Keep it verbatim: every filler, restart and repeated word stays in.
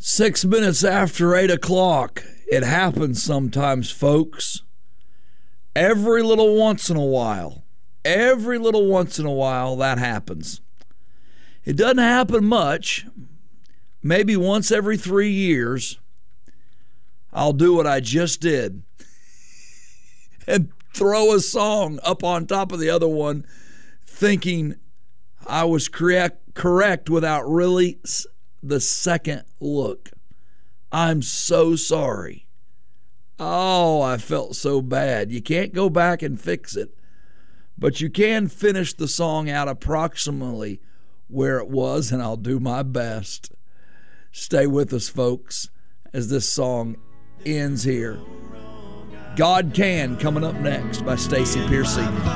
Six minutes after eight o'clock. It happens sometimes, folks. Every little once in a while. Every little once in a while, that happens. It doesn't happen much. Maybe once every three years, I'll do what I just did and throw a song up on top of the other one, thinking I was correct, correct without really the second look. I'm so sorry. Oh, I felt so bad. You can't go back and fix it, but you can finish the song out approximately where it was, and I'll do my best. Stay with us, folks, as this song ends here. God Can, coming up next by Stacey Piercy.